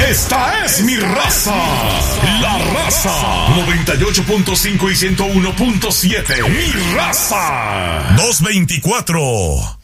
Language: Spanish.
Esta es mi raza. La Raza 98.5 y 101.7. Mi Raza 224.